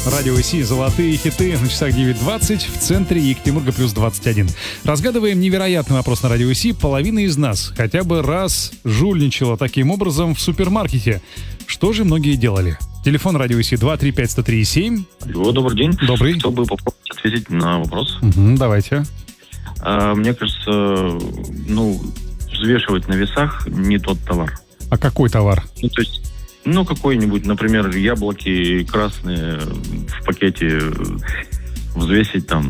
Радио СИ «Золотые хиты» на часах 9:20, в центре Екатеринбурга плюс 21. Разгадываем невероятный вопрос на Радио СИ. Половина из нас хотя бы раз жульничала таким образом в супермаркете. Что же многие делали? Телефон Радио СИ 235-103-7. Алло, добрый день. Добрый. Хотел бы попробовать ответить на вопрос. Давайте. Мне кажется, взвешивать на весах не тот товар. А какой товар? То есть, какой-нибудь, например, яблоки красные в пакете взвесить там,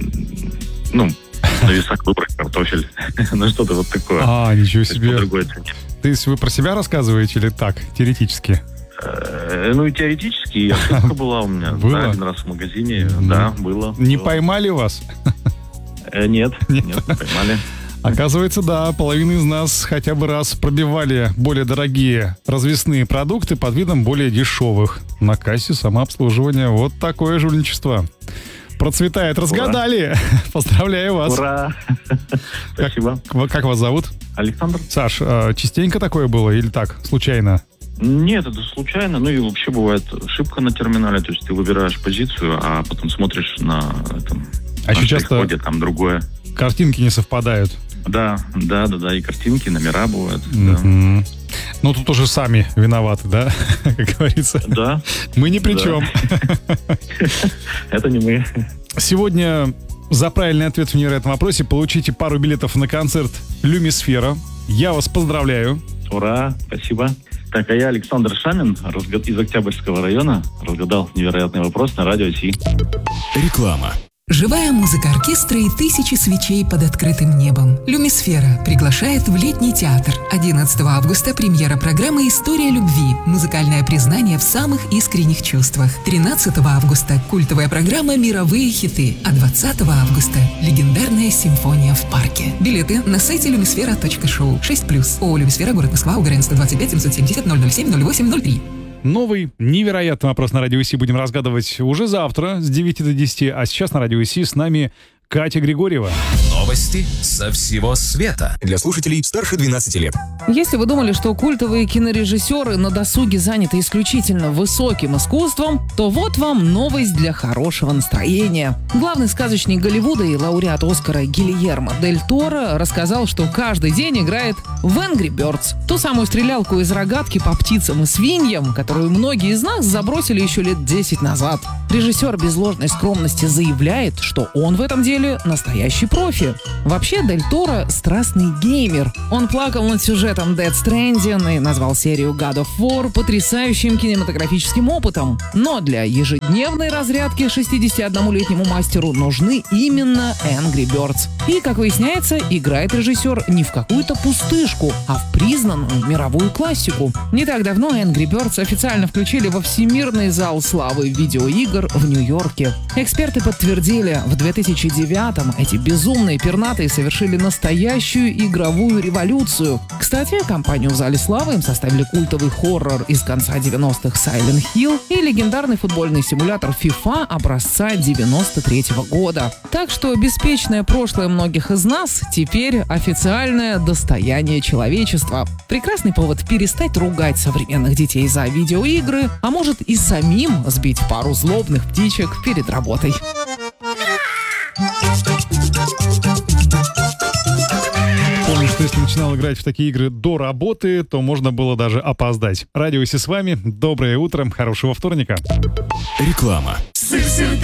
на весах выбрать картофель. Что-то вот такое. Ничего себе. То есть вы про себя рассказываете или так, теоретически? Теоретически, ошибка была у меня. Было? Да, один раз в магазине, да, было. Не поймали вас? Нет, не поймали. Оказывается, да, половина из нас хотя бы раз пробивали более дорогие развесные продукты под видом более дешевых. На кассе самообслуживания. Вот такое жульничество. Процветает. Разгадали. Ура. Поздравляю вас. Ура. Спасибо. Как вас зовут? Александр. Саш, частенько такое было или так, случайно? Нет, это случайно. И вообще бывает ошибка на терминале. То есть ты выбираешь позицию, а потом смотришь на этом. А еще часто там другое. Картинки не совпадают. Да, и картинки, номера бывают. Да. Тут уже сами виноваты, да, как говорится. Да. Мы ни при чем. Это не мы. Сегодня за правильный ответ в невероятном вопросе получите пару билетов на концерт «Люмисфера». Я вас поздравляю. Ура, спасибо. Так, а я Александр Шамин из Октябрьского района разгадал невероятный вопрос на Радио СИ. Реклама. Живая музыка оркестра и тысячи свечей под открытым небом. «Люмисфера» приглашает в летний театр. 11 августа премьера программы «История любви». Музыкальное признание в самых искренних чувствах. 13 августа культовая программа «Мировые хиты». А 20 августа легендарная симфония в парке. Билеты на сайте lumisfera.show. 6+. ООО «Люмисфера», город Москва, УГРН 125 770 007 08 03. Новый невероятный вопрос на Радио СИ будем разгадывать уже завтра с 9 до 10. А сейчас на Радио СИ с нами Катя Григорьева. Новости со всего света. Для слушателей старше 12 лет. Если вы думали, что культовые кинорежиссеры на досуге заняты исключительно высоким искусством, то вот вам новость для хорошего настроения. Главный сказочник Голливуда и лауреат Оскара Гильермо Дель Торо рассказал, что каждый день играет в Angry Birds. Ту самую стрелялку из рогатки по птицам и свиньям, которую многие из нас забросили еще лет 10 назад. Режиссер без ложной скромности заявляет, что он в этом деле настоящий профи. Вообще, Дель Торо — страстный геймер. Он плакал над сюжетом Death Stranding и назвал серию God of War потрясающим кинематографическим опытом. Но для ежедневной разрядки 61-летнему мастеру нужны именно Angry Birds. И, как выясняется, играет режиссер не в какую-то пустышку, а в признанную мировую классику. Не так давно Angry Birds официально включили во Всемирный зал славы видеоигр в Нью-Йорке. Эксперты подтвердили, в 2009-м эти безумные пернатые совершили настоящую игровую революцию. Кстати, компанию в зале славы им составили культовый хоррор из конца 90-х Silent Hill и легендарный футбольный симулятор FIFA образца 93-го года. Так что беспечное прошлое многих из нас теперь официальное достояние человечества. Прекрасный повод перестать ругать современных детей за видеоигры, а может и самим сбить пару злобных птичек перед работой. Помню, что если начинал играть в такие игры до работы, то можно было даже опоздать. Радио СИ с вами. Доброе утро, хорошего вторника. Реклама. Сыр